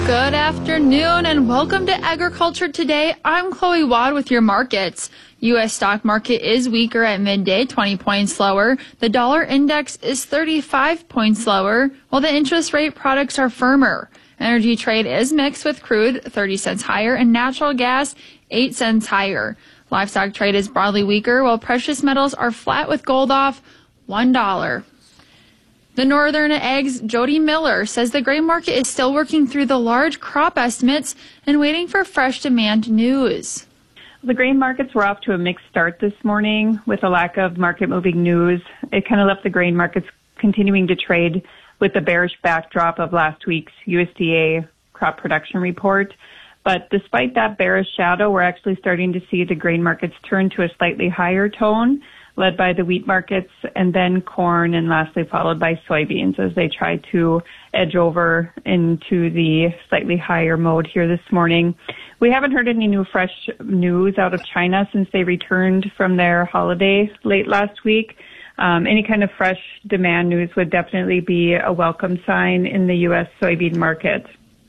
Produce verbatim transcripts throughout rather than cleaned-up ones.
Good afternoon and welcome to Agriculture Today. I'm Chloe Wad with your markets. U S stock market is weaker at midday, twenty points lower. The dollar index is thirty-five points lower, while the interest rate products are firmer. Energy trade is mixed with crude thirty cents higher and natural gas eight cents higher. Livestock trade is broadly weaker, while precious metals are flat with gold off one dollar. The Northern Ag's Jody Miller says the grain market is still working through the large crop estimates and waiting for fresh demand news. The grain markets were off to a mixed start this morning with a lack of market-moving news. It kind of left the grain markets continuing to trade with the bearish backdrop of last week's U S D A crop production report. But despite that bearish shadow, we're actually starting to see the grain markets turn to a slightly higher tone, led by the wheat markets and then corn, and lastly followed by soybeans as they try to edge over into the slightly higher mode here this morning. We haven't heard any new fresh news out of China since they returned from their holiday late last week. Um, any kind of fresh demand news would definitely be a welcome sign in the U S soybean market.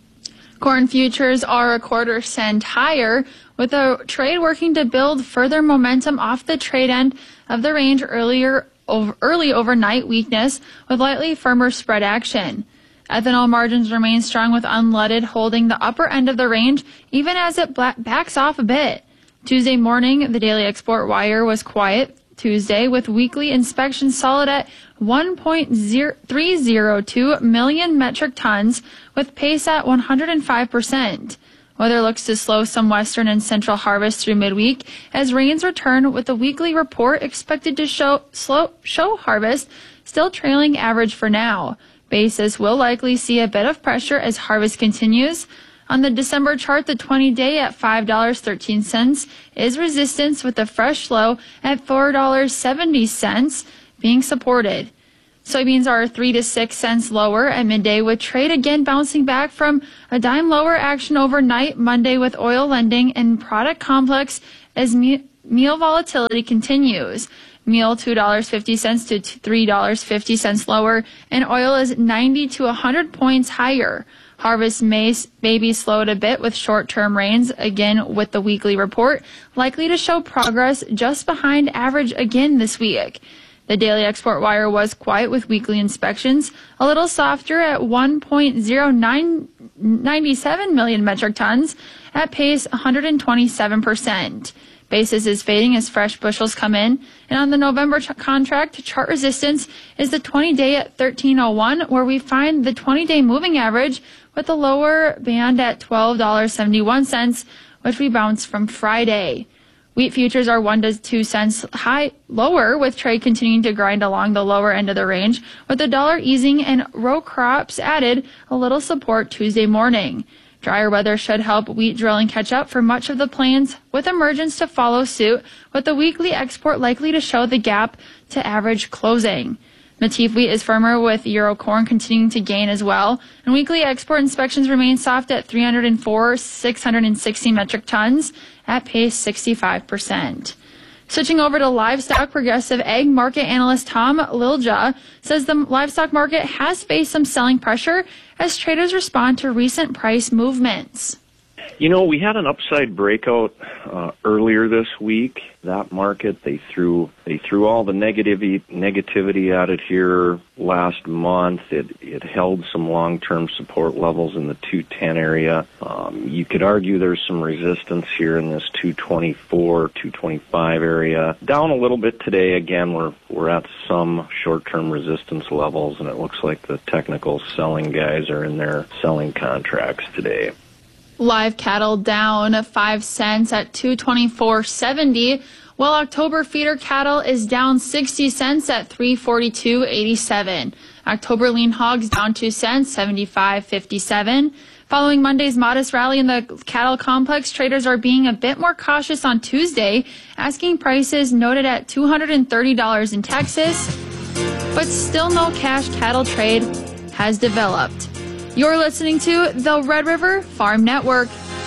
Corn futures are a quarter cent higher, with the trade working to build further momentum off the trade end of the range earlier over, early overnight weakness with lightly firmer spread action. Ethanol margins remain strong with unleaded holding the upper end of the range even as it backs off a bit. Tuesday morning, the daily export wire was quiet Tuesday with weekly inspections solid at one point three zero two million metric tons with pace at one hundred five percent. Weather looks to slow some western and central harvest through midweek as rains return, with the weekly report expected to show slow, show harvest still trailing average for now. Basis will likely see a bit of pressure as harvest continues. On the December chart, the twenty-day at five dollars and thirteen cents is resistance, with the fresh low at four dollars and seventy cents being supported. Soybeans are three to six cents lower at midday, with trade again bouncing back from a dime lower action overnight Monday with oil lending and product complex as me- meal volatility continues. Meal two dollars and fifty cents to three dollars and fifty cents lower, and oil is ninety to one hundred points higher. Harvest may, may be slowed a bit with short-term rains, again with the weekly report, likely to show progress just behind average again this week. The daily export wire was quiet with weekly inspections, a little softer at one point zero nine nine seven million metric tons at pace one hundred twenty-seven percent. Basis is fading as fresh bushels come in, and on the November ch- contract, chart resistance is the twenty-day at thirteen oh one, where we find the twenty-day moving average with the lower band at twelve dollars and seventy-one cents, which we bounced from Friday. Wheat futures are one to two cents high lower, with trade continuing to grind along the lower end of the range, with the dollar easing and row crops added a little support Tuesday morning. Drier weather should help wheat drilling catch up for much of the plains, with emergence to follow suit, with the weekly export likely to show the gap to average closing. Matif wheat is firmer, with Euro corn continuing to gain as well, and weekly export inspections remain soft at three hundred four, six hundred sixty metric tons at pace sixty-five percent. Switching over to livestock, Progressive Ag market analyst Tom Lilja says the livestock market has faced some selling pressure as traders respond to recent price movements. You know, we had an upside breakout uh, earlier this week. That market, they threw they threw all the negativity negativity at it here last month. It it held some long-term support levels in the two ten area. Um, you could argue there's some resistance here in this two twenty-four, two twenty-five area. Down a little bit today. Again, we're we're at some short-term resistance levels, and it looks like the technical selling guys are in there selling contracts today. Live cattle down five cents at two twenty-four seventy, while October feeder cattle is down sixty cents at three forty-two eighty-seven. October lean hogs down two cents, seventy-five fifty-seven. Following Monday's modest rally in the cattle complex, traders are being a bit more cautious on Tuesday, asking prices noted at two hundred thirty dollars in Texas, but still no cash cattle trade has developed. You're listening to the Red River Farm Network.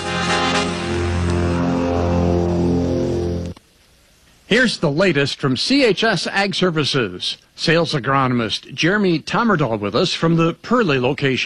Here's the latest from C H S Ag Services. Sales agronomist Jeremy Tomerdahl with us from the Purley location.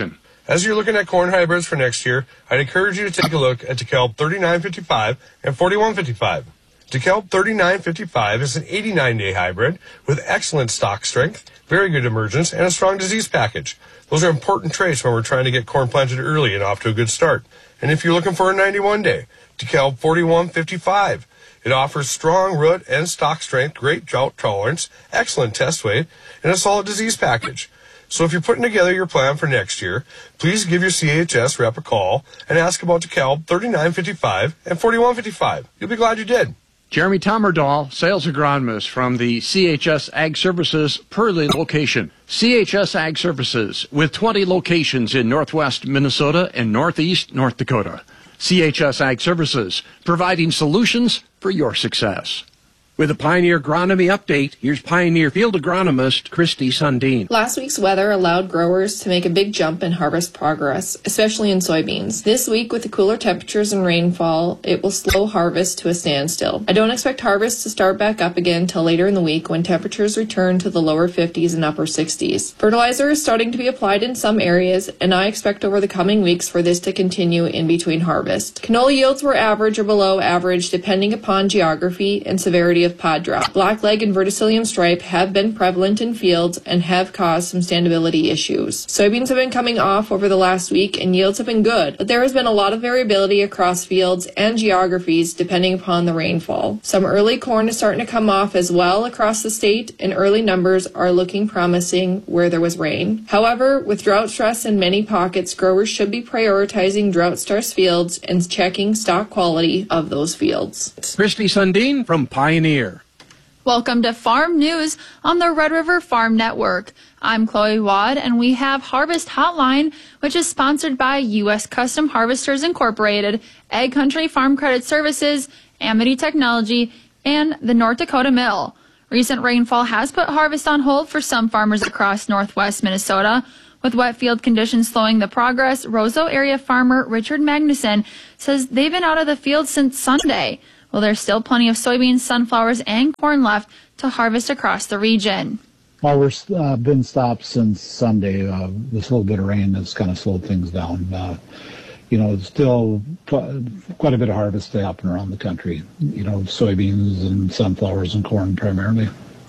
As you're looking at corn hybrids for next year, I'd encourage you to take a look at DeKalb thirty-nine fifty-five and forty-one fifty-five. DeKalb thirty-nine fifty-five is an eighty-nine day hybrid with excellent stock strength, very good emergence, and a strong disease package. Those are important traits when we're trying to get corn planted early and off to a good start. And if you're looking for a ninety-one day, DeKalb forty-one fifty-five. It offers strong root and stock strength, great drought tolerance, excellent test weight, and a solid disease package. So if you're putting together your plan for next year, please give your C H S rep a call and ask about DeKalb thirty-nine fifty-five and forty-one fifty-five. You'll be glad you did. Jeremy Tomerdahl, sales agronomist from the C H S Ag Services Purley location. C H S Ag Services with twenty locations in northwest Minnesota and northeast North Dakota. C H S Ag Services, providing solutions for your success. With a Pioneer Agronomy update, here's Pioneer Field Agronomist Christy Sundin. Last week's weather allowed growers to make a big jump in harvest progress, especially in soybeans. This week, with the cooler temperatures and rainfall, it will slow harvest to a standstill. I don't expect harvest to start back up again until later in the week when temperatures return to the lower fifties and upper sixties. Fertilizer is starting to be applied in some areas, and I expect over the coming weeks for this to continue in between harvest. Canola yields were average or below average depending upon geography and severity of pod drop. Blackleg and verticillium stripe have been prevalent in fields and have caused some standability issues. Soybeans have been coming off over the last week and yields have been good, but there has been a lot of variability across fields and geographies depending upon the rainfall. Some early corn is starting to come off as well across the state, and early numbers are looking promising where there was rain. However, with drought stress in many pockets, growers should be prioritizing drought-stressed fields and checking stock quality of those fields. Christy Sundin from Pioneer. Welcome to Farm News on the Red River Farm Network. I'm Chloe Wad, and we have Harvest Hotline, which is sponsored by U S Custom Harvesters Incorporated, Ag Country Farm Credit Services, Amity Technology, and the North Dakota Mill. Recent rainfall has put harvest on hold for some farmers across northwest Minnesota. With wet field conditions slowing the progress, Roseau area farmer Richard Magnuson says they've been out of the field since Sunday. Well, there's still plenty of soybeans, sunflowers, and corn left to harvest across the region. Well, we've uh, been stopped since Sunday. Uh, this little bit of rain has kind of slowed things down. Uh, you know, it's still quite a bit of harvest to happen around the country. You know, soybeans and sunflowers and corn primarily.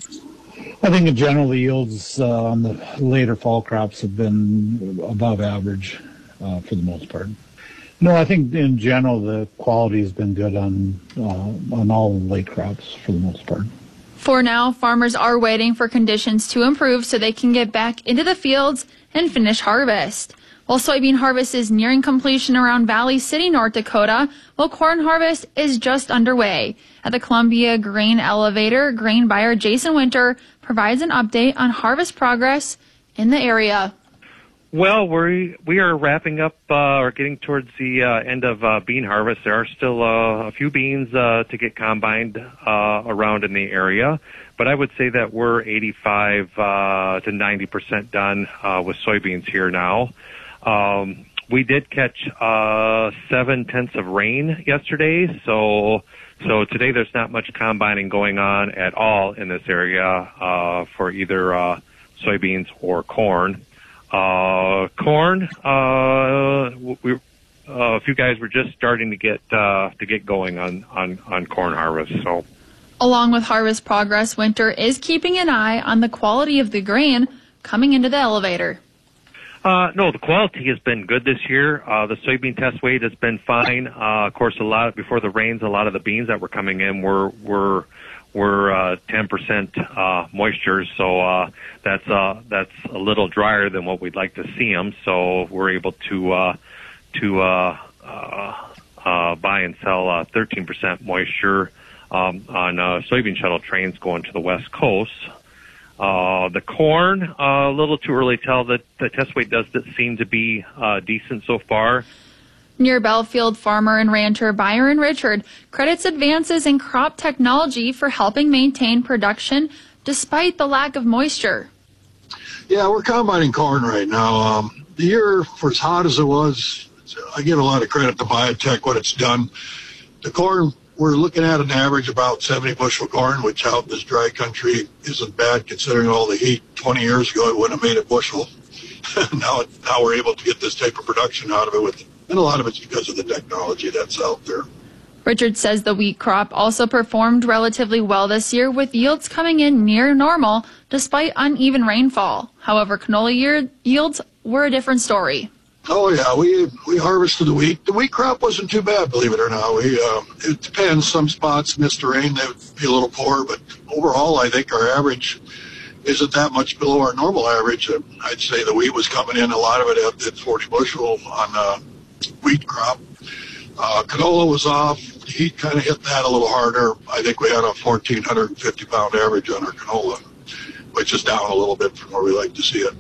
I think in general the yields uh, on the later fall crops have been above average uh, for the most part. No, I think in general the quality has been good on uh, on all late crops for the most part. For now, farmers are waiting for conditions to improve so they can get back into the fields and finish harvest. While soybean harvest is nearing completion around Valley City, North Dakota, while corn harvest is just underway. At the Columbia Grain Elevator, grain buyer Jason Winter provides an update on harvest progress in the area. Well, we we are wrapping up uh, or getting towards the uh, end of uh, bean harvest. There are still uh, a few beans uh, to get combined uh, around in the area, but I would say that we're eighty-five uh, to ninety percent done uh, with soybeans here now. Um, we did catch uh, seven tenths of rain yesterday, so so today there's not much combining going on at all in this area uh, for either uh, soybeans or corn. Uh, corn, uh, we, uh, a few guys were just starting to get, uh, to get going on, on, on corn harvest, so. Along with harvest progress, Winter is keeping an eye on the quality of the grain coming into the elevator. Uh, no, the quality has been good this year. Uh, the soybean test weight has been fine. Uh, of course, a lot, before the rains, a lot of the beans that were coming in were, were, were uh, ten percent uh, moisture, so uh, that's uh, that's a little drier than what we'd like to see them. So we're able to uh, to uh, uh, uh, buy and sell uh, thirteen percent moisture um, on uh, soybean shuttle trains going to the West Coast. Uh, the corn, uh, a little too early to tell. That the test weight does seem to be uh, decent so far. Near Belfield, farmer and rancher Byron Richard credits advances in crop technology for helping maintain production despite the lack of moisture. Yeah, we're combining corn right now. Um, the year, for as hot as it was, I give a lot of credit to Biotech, what it's done. The corn, we're looking at an average about seventy bushel corn, which out in this dry country isn't bad considering all the heat. twenty years ago, it wouldn't have made a bushel. now, now we're able to get this type of production out of it, with, and a lot of it's because of the technology that's out there. Richard says the wheat crop also performed relatively well this year, with yields coming in near normal despite uneven rainfall. However, canola year yields were a different story. Oh yeah, we we harvested the wheat. The wheat crop wasn't too bad, believe it or not. We uh, it depends. Some spots missed the rain; they would be a little poor, but overall, I think our average isn't that much below our normal average. I'd say the wheat was coming in, a lot of it at, at forty bushel on uh, wheat crop. Uh, canola was off. The heat kind of hit that a little harder. I think we had a one thousand four hundred fifty pound average on our canola, which is down a little bit from where we like to see it.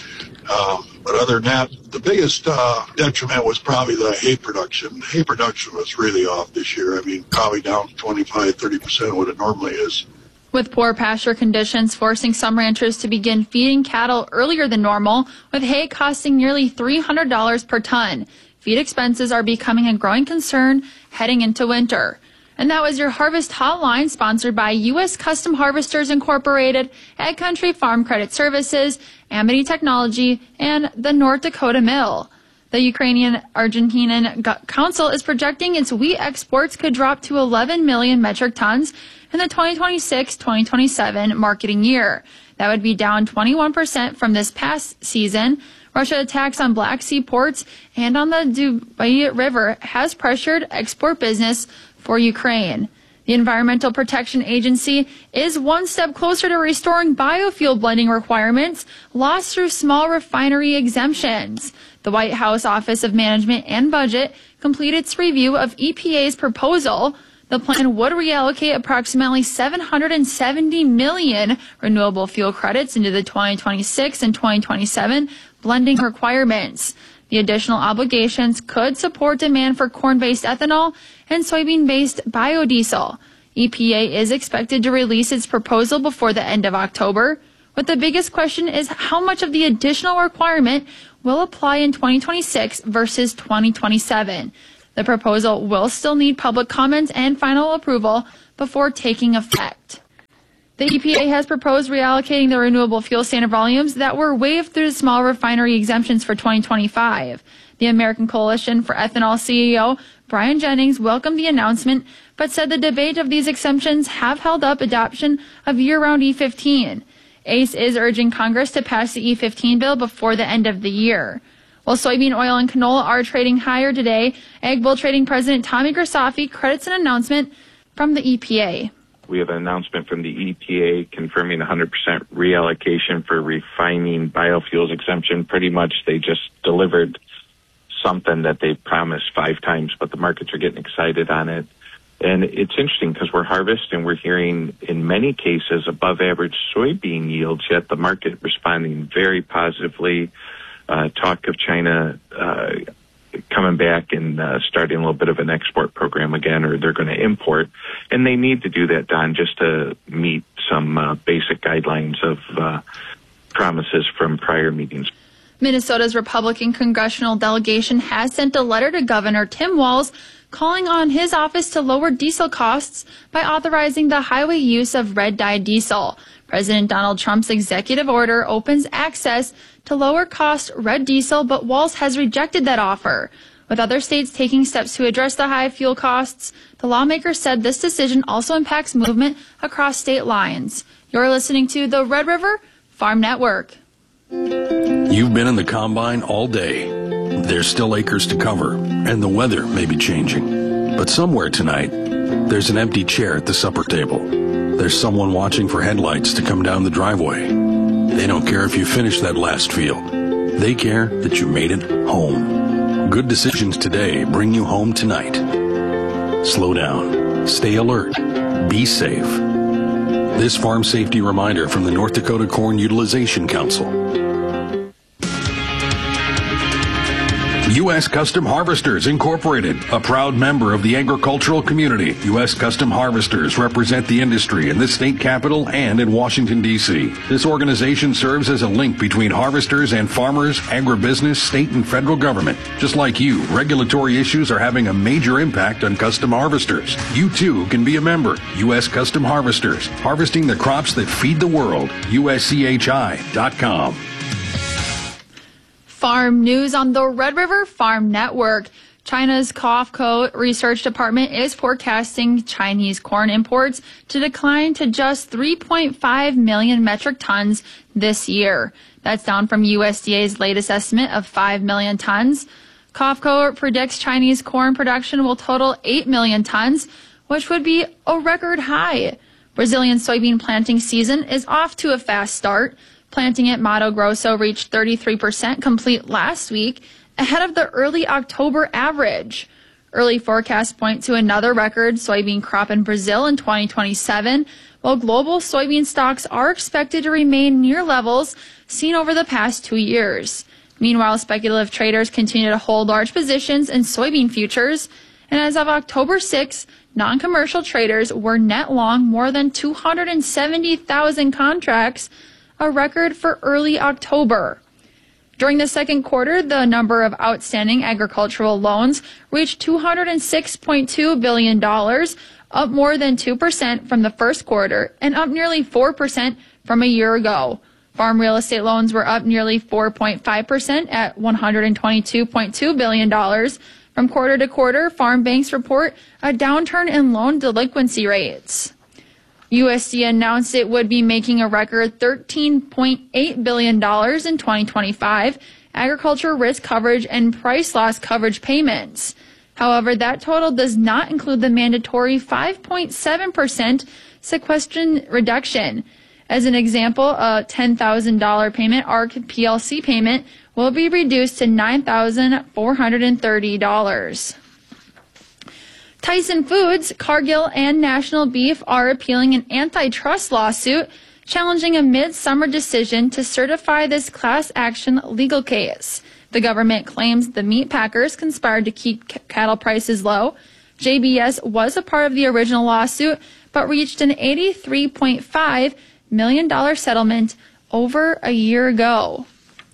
Um, but other than that, the biggest uh, detriment was probably the hay production. Hay production was really off this year. I mean, probably down to twenty-five, thirty percent of what it normally is. With poor pasture conditions forcing some ranchers to begin feeding cattle earlier than normal, with hay costing nearly three hundred dollars per ton. Feed expenses are becoming a growing concern heading into winter. And that was your Harvest Hotline, sponsored by U S Custom Harvesters Incorporated, Ag Country Farm Credit Services, Amity Technology, and the North Dakota Mill. The Ukrainian-Argentinian Council is projecting its wheat exports could drop to eleven million metric tons in the twenty twenty-six twenty twenty-seven marketing year. That would be down twenty-one percent from this past season. Russia attacks on Black Sea ports and on the Dubai River has pressured export business for Ukraine. The Environmental Protection Agency is one step closer to restoring biofuel blending requirements lost through small refinery exemptions. The White House Office of Management and Budget completed its review of E P A's proposal. The plan would reallocate approximately seven hundred seventy million renewable fuel credits into the twenty twenty-six and twenty twenty-seven blending requirements. The additional obligations could support demand for corn-based ethanol and soybean-based biodiesel. E P A is expected to release its proposal before the end of October. But the biggest question is how much of the additional requirement will apply in twenty twenty-six versus twenty twenty-seven. The proposal will still need public comments and final approval before taking effect. The E P A has proposed reallocating the renewable fuel standard volumes that were waived through the small refinery exemptions for twenty twenty-five. The American Coalition for Ethanol C E O Brian Jennings welcomed the announcement, but said the debate of these exemptions have held up adoption of year-round E fifteen. A C E is urging Congress to pass the E fifteen bill before the end of the year. While soybean oil and canola are trading higher today, Ag Bull Trading President Tommy Grisafi credits an announcement from the E P A. We have an announcement from the E P A confirming one hundred percent reallocation for refining biofuels exemption. Pretty much they just delivered something that they promised five times, but the markets are getting excited on it. And it's interesting because we're harvesting, we're hearing in many cases above average soybean yields, yet the market responding very positively. Uh, talk of China uh, coming back and uh, starting a little bit of an export program again, or they're going to import. And they need to do that, Don, just to meet some uh, basic guidelines of uh, promises from prior meetings. Minnesota's Republican congressional delegation has sent a letter to Governor Tim Walz calling on his office to lower diesel costs by authorizing the highway use of red-dyed diesel. President Donald Trump's executive order opens access to lower-cost red diesel, but Walz has rejected that offer. With other states taking steps to address the high fuel costs, the lawmaker said this decision also impacts movement across state lines. You're listening to the Red River Farm Network. You've been in the combine all day. There's still acres to cover, and the weather may be changing. But somewhere tonight, there's an empty chair at the supper table. There's someone watching for headlights to come down the driveway. They don't care if you finish that last field. They care that you made it home. Good decisions today bring you home tonight. Slow down. Stay alert. Be safe. This farm safety reminder from the North Dakota Corn Utilization Council. U S Custom Harvesters Incorporated, a proud member of the agricultural community. U S Custom Harvesters represent the industry in the state capital and in Washington, D C This organization serves as a link between harvesters and farmers, agribusiness, state and federal government. Just like you, regulatory issues are having a major impact on custom harvesters. You too can be a member. U S Custom Harvesters, harvesting the crops that feed the world. U S C H I dot com. Farm news on the Red River Farm Network. China's COFCO Research Department is forecasting Chinese corn imports to decline to just three point five million metric tons this year. That's down from U S D A's latest estimate of five million tons. COFCO predicts Chinese corn production will total eight million tons, which would be a record high. Brazilian soybean planting season is off to a fast start. Planting at Mato Grosso reached thirty-three percent complete last week, ahead of the early October average. Early forecasts point to another record soybean crop in Brazil in twenty twenty-seven, while global soybean stocks are expected to remain near levels seen over the past two years. Meanwhile, speculative traders continue to hold large positions in soybean futures, and as of October sixth, non-commercial traders were net long more than two hundred seventy thousand contracts, a record for early October. During the second quarter, the number of outstanding agricultural loans reached two hundred six point two billion dollars, up more than two percent from the first quarter and up nearly four percent from a year ago. Farm real estate loans were up nearly four point five percent at one hundred twenty-two point two billion dollars. From quarter to quarter, farm banks report a downturn in loan delinquency rates. U S D A announced it would be making a record thirteen point eight billion dollars in twenty twenty-five agriculture risk coverage and price loss coverage payments. However, that total does not include the mandatory five point seven percent sequestration reduction. As an example, a ten thousand dollars payment, A R C P L C payment, will be reduced to nine thousand four hundred thirty dollars. Tyson Foods, Cargill, and National Beef are appealing an antitrust lawsuit challenging a midsummer decision to certify this class action legal case. The government claims the meat packers conspired to keep c- cattle prices low. J B S was a part of the original lawsuit, but reached an eighty-three point five million dollars settlement over a year ago.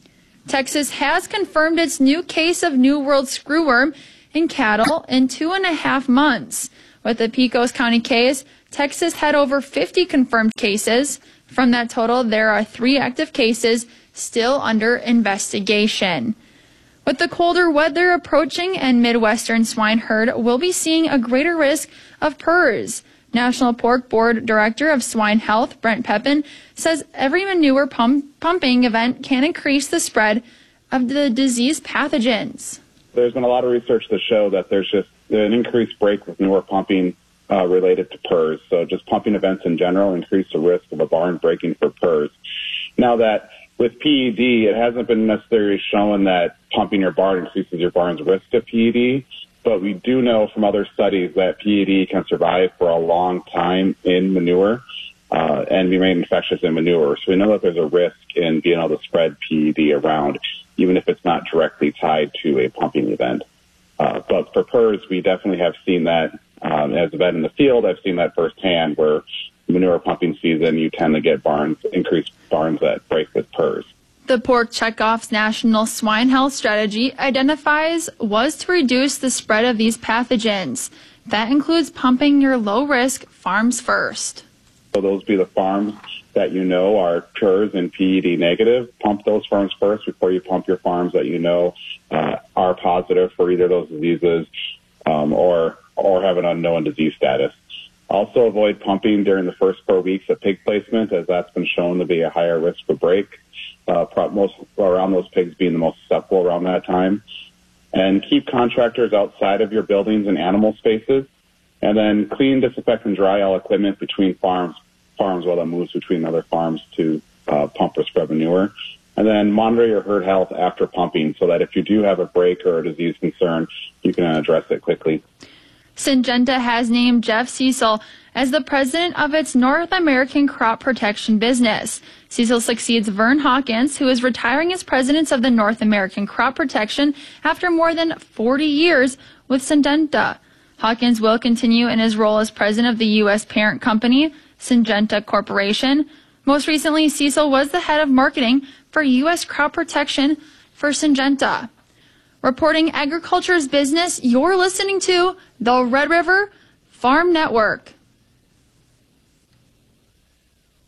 Texas has confirmed its new case of New World screwworm in cattle in two and a half months. With the Pecos County case, Texas had over fifty confirmed cases. From that total, there are three active cases still under investigation. With the colder weather approaching and Midwestern swine herd will be seeing a greater risk of P R R S. National Pork Board Director of Swine Health, Brent Pepin, says every manure pump, pumping event can increase the spread of the disease pathogens. There's been a lot of research to show that there's just an increased break with manure pumping uh, related to P R R S. So just pumping events in general increase the risk of a barn breaking for P R R S. Now that with P E D, it hasn't been necessarily shown that pumping your barn increases your barn's risk of P E D. But we do know from other studies that P E D can survive for a long time in manure uh, and remain infectious in manure. So we know that there's a risk in being able to spread P E D around, even if it's not directly tied to a pumping event. Uh, but for P R R S, we definitely have seen that um, as a vet in the field. I've seen that firsthand where manure pumping season, you tend to get barns, increased barns that break with P R R S. The Pork Checkoff's national swine health strategy identifies was to reduce the spread of these pathogens. That includes pumping your low-risk farms first. So those be the farms that you know are P R R S and P E D negative. Pump those farms first before you pump your farms that you know uh, are positive for either of those diseases um, or or have an unknown disease status. Also avoid pumping during the first four weeks of pig placement, as that's been shown to be a higher risk for break. Uh, most around those pigs being the most susceptible around that time. And keep contractors outside of your buildings and animal spaces. And then clean, disinfect, and dry all equipment between farms, farms while it moves between other farms to uh, pump or spread manure. And then monitor your herd health after pumping so that if you do have a break or a disease concern, you can address it quickly. Syngenta has named Jeff Cecil as the president of its North American crop protection business. Cecil succeeds Vern Hawkins, who is retiring as president of the North American crop protection after more than forty years with Syngenta. Hawkins will continue in his role as president of the U S parent company, Syngenta Corporation. Most recently, Cecil was the head of marketing for U S crop protection for Syngenta. Reporting agriculture's business, you're listening to the Red River Farm Network.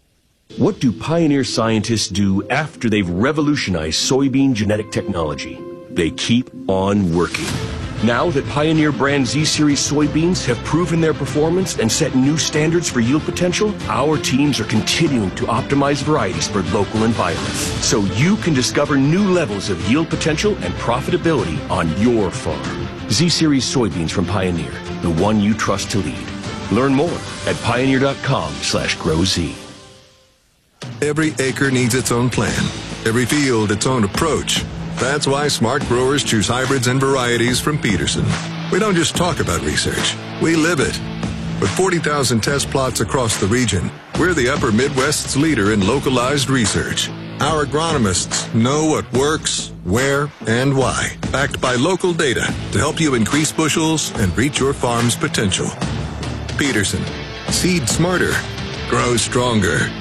What do Pioneer scientists do after they've revolutionized soybean genetic technology? They keep on working. Now that Pioneer brand Z-Series soybeans have proven their performance and set new standards for yield potential, our teams are continuing to optimize varieties for local environments, so you can discover new levels of yield potential and profitability on your farm. Z-Series soybeans from Pioneer, the one you trust to lead. Learn more at pioneer.com slash grow Z. Every acre needs its own plan. Every field its own approach. That's why smart growers choose hybrids and varieties from Peterson. We don't just talk about research, we live it. With forty thousand test plots across the region, we're the Upper Midwest's leader in localized research. Our agronomists know what works, where, and why, backed by local data to help you increase bushels and reach your farm's potential. Peterson, seed smarter, grow stronger.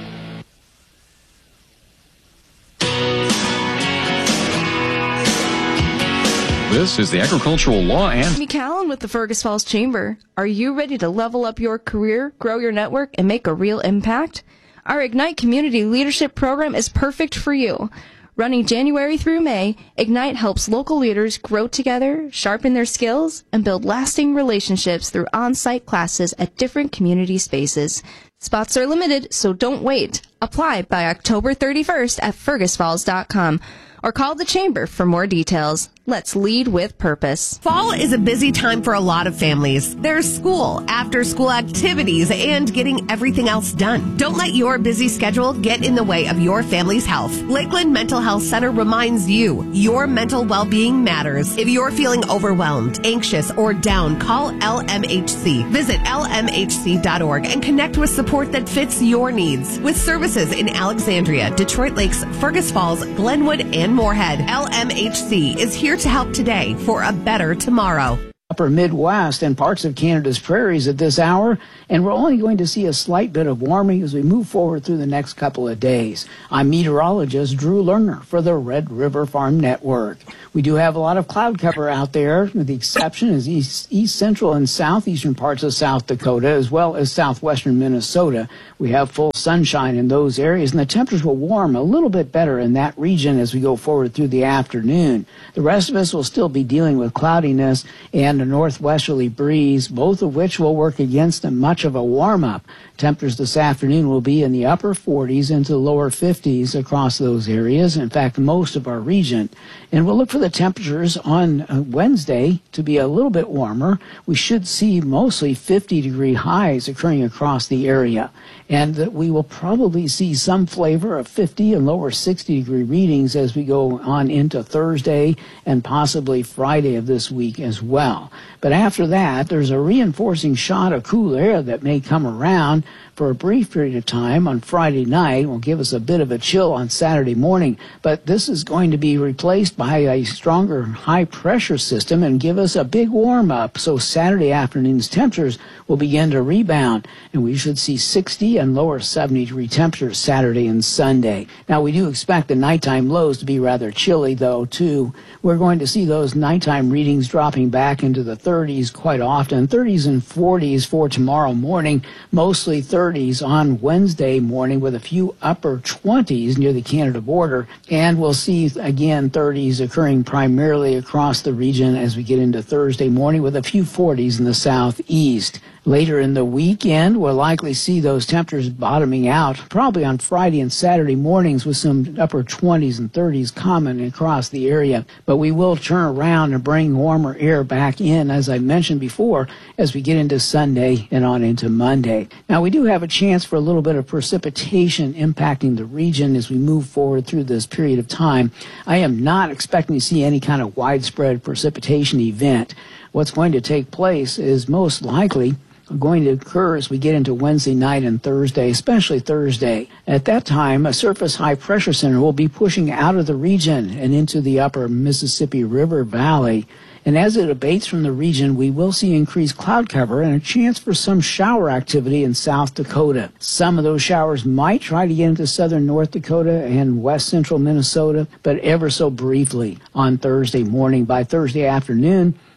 This is the Agricultural Law and Amy Callan with the Fergus Falls Chamber. Are you ready to level up your career, grow your network, and make a real impact? Our Ignite Community Leadership Program is perfect for you. Running January through May, Ignite helps local leaders grow together, sharpen their skills, and build lasting relationships through on-site classes at different community spaces. Spots are limited, so don't wait. Apply by October thirty-first at fergus falls dot com or call the Chamber for more details. Let's lead with purpose. Fall is a busy time for a lot of families. There's school, after-school activities, and getting everything else done. Don't let your busy schedule get in the way of your family's health. Lakeland Mental Health Center reminds you, your mental well-being matters. If you're feeling overwhelmed, anxious, or down, call L M H C. Visit L M H C dot org and connect with support that fits your needs. With services in Alexandria, Detroit Lakes, Fergus Falls, Glenwood, and Moorhead, L M H C is here to help today for a better tomorrow. Upper Midwest and parts of Canada's prairies at this hour, and we're only going to see a slight bit of warming as we move forward through the next couple of days. I'm meteorologist Drew Lerner for the Red River Farm Network. We do have a lot of cloud cover out there. The exception is east, east central and southeastern parts of South Dakota, as well as southwestern Minnesota. We have full sunshine in those areas, and the temperatures will warm a little bit better in that region as we go forward through the afternoon. The rest of us will still be dealing with cloudiness and a northwesterly breeze, both of which will work against a much of a warm-up. Temperatures this afternoon will be in the upper forties into the lower fifties across those areas, in fact, most of our region. And we'll look for the temperatures on Wednesday to be a little bit warmer. We should see mostly fifty-degree highs occurring across the area. And that we will probably see some flavor of fifty and lower sixty-degree readings as we go on into Thursday and possibly Friday of this week as well. But after that, there's a reinforcing shot of cool air that may come around for a brief period of time on Friday night. Will give us a bit of a chill on Saturday morning, but this is going to be replaced by a stronger high-pressure system and give us a big warm-up. So Saturday afternoon's temperatures will begin to rebound, and we should see sixty and lower seventy-degree temperatures Saturday and Sunday. Now, we do expect the nighttime lows to be rather chilly, though, too. We're going to see those nighttime readings dropping back into the thirties quite often, thirties and forties for tomorrow morning, mostly thirties on Wednesday morning with a few upper twenties near the Canada border, and we'll see again thirties occurring primarily across the region as we get into Thursday morning with a few forties in the southeast. Later in the weekend, we'll likely see those temperatures bottoming out, probably on Friday and Saturday mornings with some upper twenties and thirties common across the area. But we will turn around and bring warmer air back in, as I mentioned before, as we get into Sunday and on into Monday. Now, we do have a chance for a little bit of precipitation impacting the region as we move forward through this period of time. I am not expecting to see any kind of widespread precipitation event. What's going to take place is most likely going to occur as we get into Wednesday night and Thursday, especially Thursday. At that time, a surface high-pressure center will be pushing out of the region and into the upper Mississippi River Valley. And as it abates from the region, we will see increased cloud cover and a chance for some shower activity in South Dakota. Some of those showers might try to get into southern North Dakota and west central Minnesota, but ever so briefly on Thursday morning. By Thursday afternoon,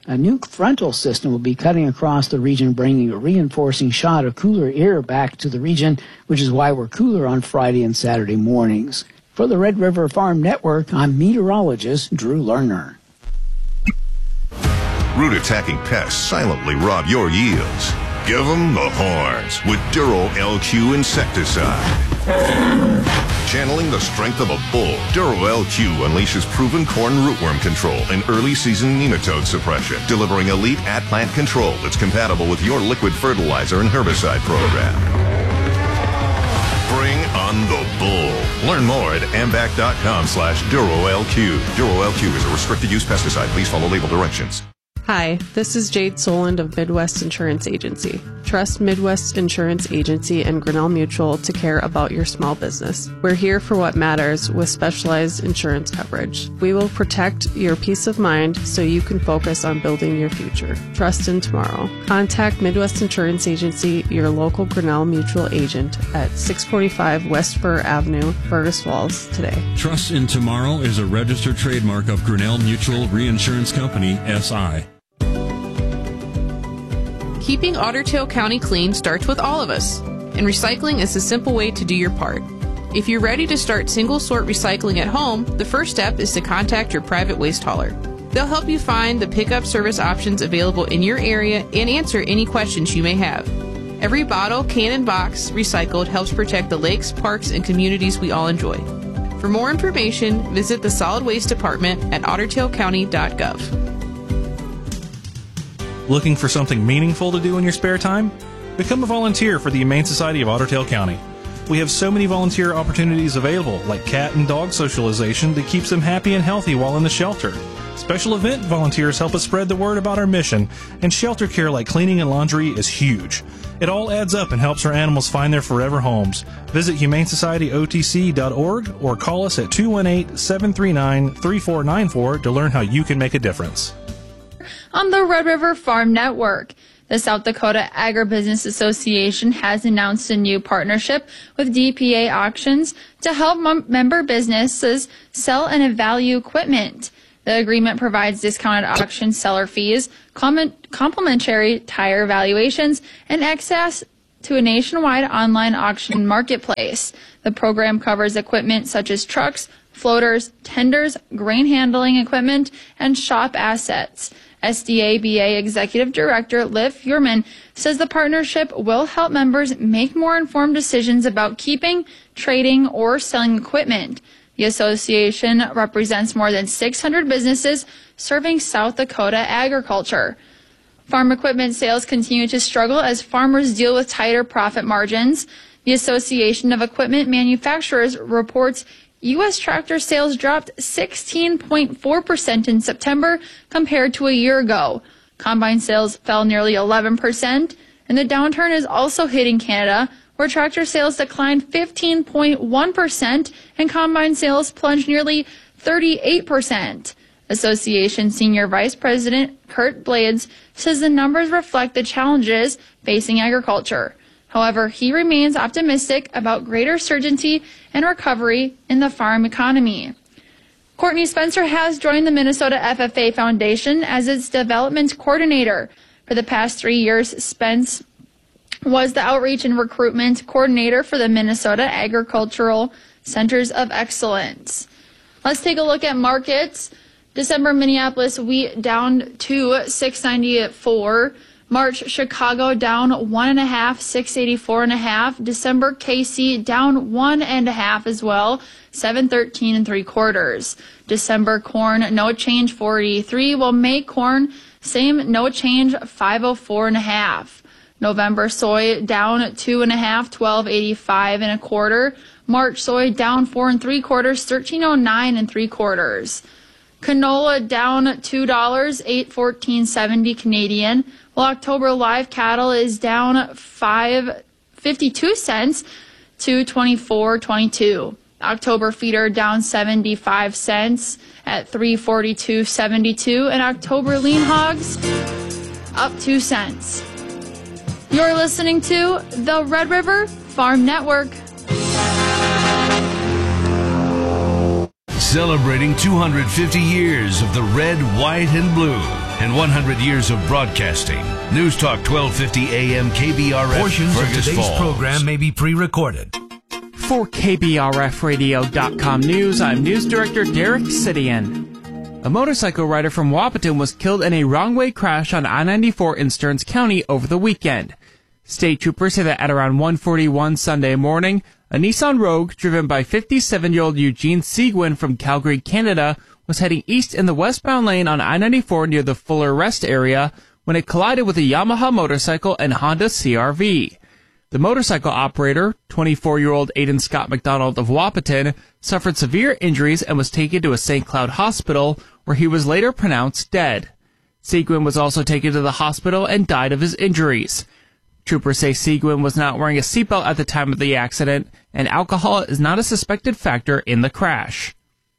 A new frontal system will be cutting across the region, bringing a reinforcing shot of cooler air back to the region, which is why we're cooler on Friday and Saturday mornings. For the Red River Farm Network, I'm meteorologist Drew Lerner. Root-attacking pests silently rob your yields. Give them the horns with Duro L Q insecticide. Channeling the strength of a bull, Duro L Q unleashes proven corn rootworm control and early season nematode suppression, delivering elite at-plant control that's compatible with your liquid fertilizer and herbicide program. Bring on the bull. Learn more at ambac.com slash DuroLQ. Duro L Q is a restricted use pesticide. Please follow label directions. Hi, this is Jade Soland of Midwest Insurance Agency. Trust Midwest Insurance Agency and Grinnell Mutual to care about your small business. We're here for what matters with specialized insurance coverage. We will protect your peace of mind so you can focus on building your future. Trust in tomorrow. Contact Midwest Insurance Agency, your local Grinnell Mutual agent at six forty-five West Fur Avenue, Fergus Falls today. Trust in Tomorrow is a registered trademark of Grinnell Mutual Reinsurance Company, S I Keeping Otter Tail County clean starts with all of us, and recycling is a simple way to do your part. If you're ready to start single-sort recycling at home, the first step is to contact your private waste hauler. They'll help you find the pickup service options available in your area and answer any questions you may have. Every bottle, can, and box recycled helps protect the lakes, parks, and communities we all enjoy. For more information, visit the Solid Waste Department at otter tail county dot gov. Looking for something meaningful to do in your spare time? Become a volunteer for the Humane Society of Otter Tail County. We have so many volunteer opportunities available, like cat and dog socialization that keeps them happy and healthy while in the shelter. Special event volunteers help us spread the word about our mission, and shelter care like cleaning and laundry is huge. It all adds up and helps our animals find their forever homes. Visit humane society o t c dot org or call us at two one eight, seven three nine, three four nine four to learn how you can make a difference. On the Red River Farm Network, the South Dakota Agribusiness Association has announced a new partnership with D P A Auctions to help mem- member businesses sell and value equipment. The agreement provides discounted auction seller fees, com- complimentary tire valuations, and access to a nationwide online auction marketplace. The program covers equipment such as trucks, floaters, tenders, grain handling equipment, and shop assets. S D A B A Executive Director Liv Furman says the partnership will help members make more informed decisions about keeping, trading, or selling equipment. The association represents more than six hundred businesses serving South Dakota agriculture. Farm equipment sales continue to struggle as farmers deal with tighter profit margins. The Association of Equipment Manufacturers reports U S tractor sales dropped sixteen point four percent in September compared to a year ago. Combine sales fell nearly eleven percent, and the downturn is also hitting Canada, where tractor sales declined fifteen point one percent and combine sales plunged nearly thirty-eight percent. Association Senior Vice President Kurt Blades says the numbers reflect the challenges facing agriculture. However, he remains optimistic about greater certainty and recovery in the farm economy. Courtney Spencer has joined the Minnesota F F A Foundation as its development coordinator. For the past three years, Spence was the outreach and recruitment coordinator for the Minnesota Agricultural Centers of Excellence. Let's take a look at markets. December Minneapolis wheat down to six ninety-four. March Chicago down one and a half, six eighty-four and a half. December K C down one and a half as well, seven thirteen and three quarters. December corn no change, four eighty-three. While May corn same no change, five oh four and a half. November soy down two and a half, twelve eighty-five and a quarter. March soy down four and three quarters, thirteen oh nine and three quarters. Canola down two dollars, eight fourteen seventy Canadian. While October live cattle is down five fifty-two cents to twenty-four twenty-two. October feeder down seventy-five cents at three forty-two seventy-two, and October lean hogs up two cents. You're listening to the Red River Farm Network. Celebrating two hundred fifty years of the red, white, and blue. and one hundred years of broadcasting. News Talk twelve fifty A M K B R F. Portions Fergus of today's Falls. program may be pre-recorded. For K B R F radio dot com News, I'm News Director Derek Sidian. A motorcycle rider from Wahpeton was killed in a wrong-way crash on I ninety-four in Stearns County over the weekend. State troopers say that at around one forty-one Sunday morning, a Nissan Rogue driven by fifty-seven-year-old Eugene Seguin from Calgary, Canada, was heading east in the westbound lane on I ninety-four near the Fuller Rest area when it collided with a Yamaha motorcycle and Honda C R V. The motorcycle operator, twenty-four-year-old Aiden Scott McDonald of Wahpeton, suffered severe injuries and was taken to a Saint Cloud hospital, where he was later pronounced dead. Seguin was also taken to the hospital and died of his injuries. Troopers say Seguin was not wearing a seatbelt at the time of the accident, and alcohol is not a suspected factor in the crash.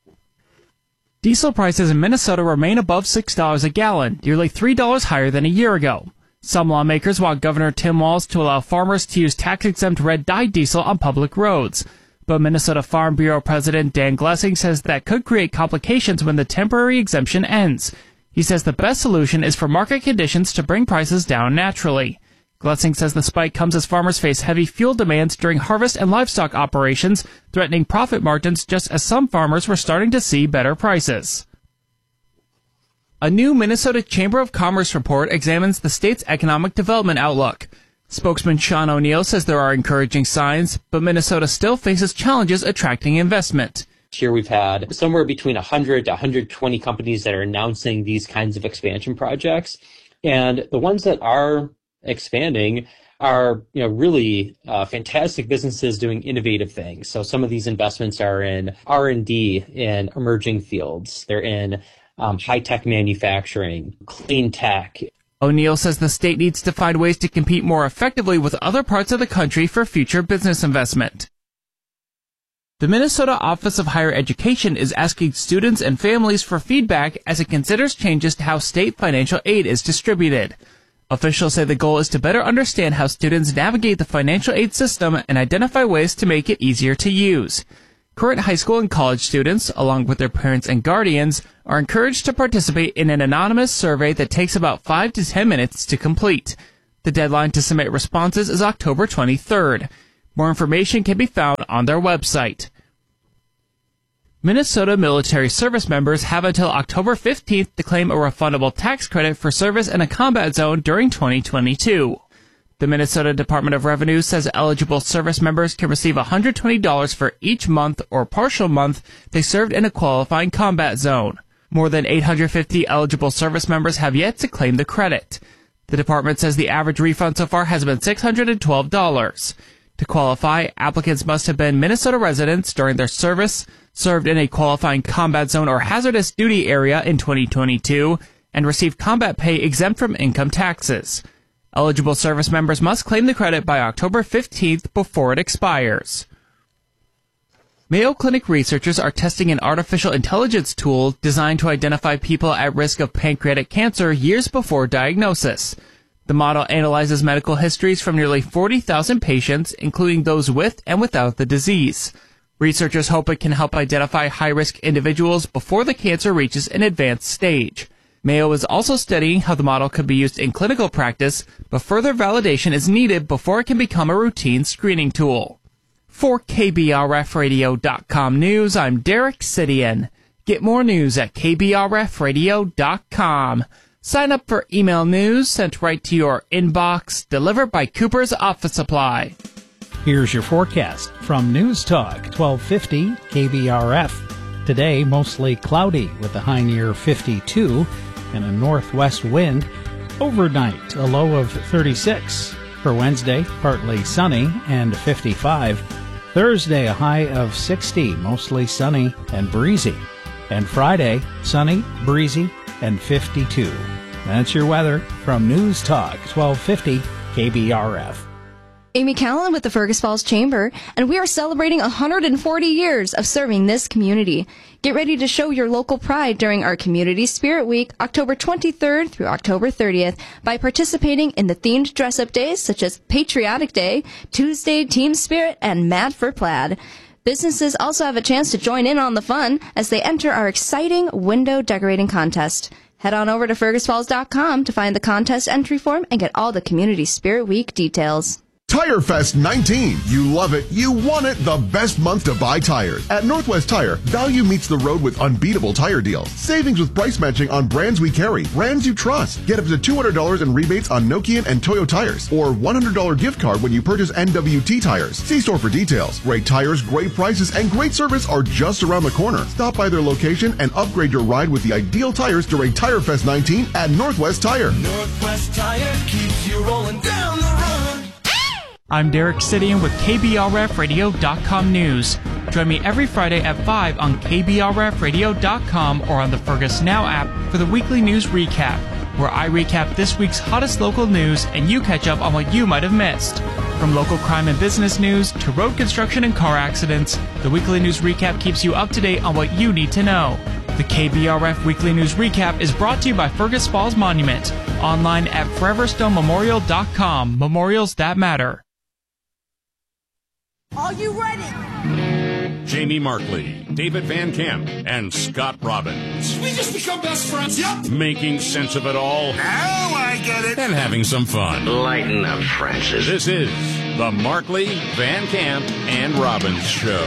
Diesel prices in Minnesota remain above six dollars a gallon, nearly three dollars higher than a year ago. Some lawmakers want Governor Tim Walz to allow farmers to use tax-exempt red-dyed diesel on public roads. But Minnesota Farm Bureau President Dan Glessing says that could create complications when the temporary exemption ends. He says the best solution is for market conditions to bring prices down naturally. Glessing says the spike comes as farmers face heavy fuel demands during harvest and livestock operations, threatening profit margins just as some farmers were starting to see better prices. A new Minnesota Chamber of Commerce report examines the state's economic development outlook. Spokesman Sean O'Neill says there are encouraging signs, but Minnesota still faces challenges attracting investment. Here we've had somewhere between one hundred to one hundred twenty companies that are announcing these kinds of expansion projects. And the ones that are expanding are, you know, really uh, fantastic businesses doing innovative things. So some of these investments are in R and D in emerging fields. They're in um, high-tech manufacturing, clean tech. O'Neill says the state needs to find ways to compete more effectively with other parts of the country for future business investment. The Minnesota Office of Higher Education is asking students and families for feedback as it considers changes to how state financial aid is distributed. Officials say the goal is to better understand how students navigate the financial aid system and identify ways to make it easier to use. Current high school and college students, along with their parents and guardians, are encouraged to participate in an anonymous survey that takes about five to ten minutes to complete. The deadline to submit responses is October twenty-third. More information can be found on their website. Minnesota military service members have until October fifteenth to claim a refundable tax credit for service in a combat zone during twenty twenty-two. The Minnesota Department of Revenue says eligible service members can receive one hundred twenty dollars for each month or partial month they served in a qualifying combat zone. More than eight hundred fifty eligible service members have yet to claim the credit. The department says the average refund so far has been six hundred twelve dollars. To qualify, applicants must have been Minnesota residents during their service, served in a qualifying combat zone or hazardous duty area in twenty twenty-two, and received combat pay exempt from income taxes. Eligible service members must claim the credit by October fifteenth before it expires. Mayo Clinic researchers are testing an artificial intelligence tool designed to identify people at risk of pancreatic cancer years before diagnosis. The model analyzes medical histories from nearly forty thousand patients, including those with and without the disease. Researchers hope it can help identify high-risk individuals before the cancer reaches an advanced stage. Mayo is also studying how the model could be used in clinical practice, but further validation is needed before it can become a routine screening tool. For K B R F radio dot com News, I'm Derek Sidian. Get more news at K B R F radio dot com. Sign up for email news sent right to your inbox, delivered by Cooper's Office Supply. Here's your forecast from News Talk twelve fifty K B R F. Today, mostly cloudy with a high near fifty-two and a northwest wind. Overnight, a low of thirty-six. For Wednesday, partly sunny and fifty-five. Thursday, a high of sixty, mostly sunny and breezy. And Friday, sunny, breezy, and fifty-two. That's your weather from News Talk twelve fifty K B R F. Amy Callan with the Fergus Falls Chamber, and we are celebrating one hundred forty years of serving this community. Get ready to show your local pride during our Community Spirit Week, October twenty-third through October thirtieth, by participating in the themed dress-up days such as Patriotic Day, Tuesday Team Spirit, and Mad for Plaid. Businesses also have a chance to join in on the fun as they enter our exciting window decorating contest. Head on over to Fergus Falls dot com to find the contest entry form and get all the Community Spirit Week details. Tire Fest nineteen. You love it. You want it. The best month to buy tires. At Northwest Tire, value meets the road with unbeatable tire deals. Savings with price matching on brands we carry, brands you trust. Get up to two hundred dollars in rebates on Nokian and Toyo tires, or one hundred dollars gift card when you purchase N W T tires. See store for details. Great tires, great prices, and great service are just around the corner. Stop by their location and upgrade your ride with the ideal tires during Tire Fest nineteen at Northwest Tire. Northwest Tire keeps you rolling down the road. I'm Derek Sidian with K B R F Radio dot com News. Join me every Friday at five on K B R F Radio dot com or on the Fergus Now app for the weekly news recap, where I recap this week's hottest local news and you catch up on what you might have missed. From local crime and business news to road construction and car accidents, the weekly news recap keeps you up to date on what you need to know. The K B R F Weekly News Recap is brought to you by Fergus Falls Monument, online at forever stone memorial dot com. Memorials that matter. Are you ready? Jamie Markley, David Van Camp, and Scott Robbins. We just become best friends, yep. Making sense of it all. Now I get it. And having some fun. Lighten up, Francis. This is the Markley, Van Camp, and Robbins Show.